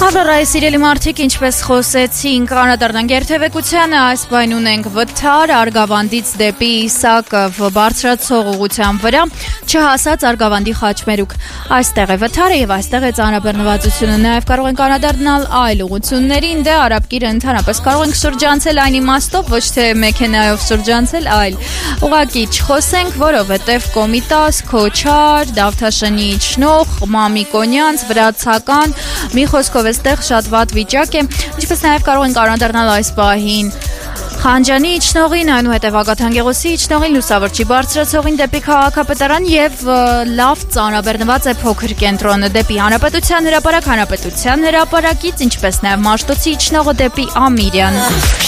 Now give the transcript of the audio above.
Ավրորայի սիրելի մարդիկ, ինչպես խոսեցինք, անդրադառնանք երթևեկությանը, այս բան ունենք վթար Արգավանդից դեպի Իսակով բարձրացող ուղղության վրա, չհասած Արգավանդի խաչմերուկ։ Այստեղ է վթարը եւ այստեղ է ծանրաբեռնվածությունը, նաեւ կարող ենք անդրադառնալ այլ ուղղություններին, դե Արաբկիրը ընդհանրապես կարող ենք շրջանցել այն իմաստով, ոչ թե մեքենայով շրջանցել, այլ ուղղակի չխոսենք, որովհետեւ Կոմիտաս, Քոչար, Դավթաշենի իջնող, Մամիկոնյանց, Վրացական, մի խոսքով այստեղ շատ վատ վիճակ է, ինչպես նաև կարող ենք անդրադառնալ այս պահին Խանջանի իջնողին, այնուհետև Ագաթանգեղոսի իջնողին, Լուսավորչի բարձրացողին դեպի քաղաքապետարան եւ լավ ծանրաբեռնված է փոքր կենտրոնը դեպի Հանրապետության հրապարակ, Հանրապետության հրապարակից, ինչպես նաև Մաշտոցի իջնողը դեպի Ամիրյան։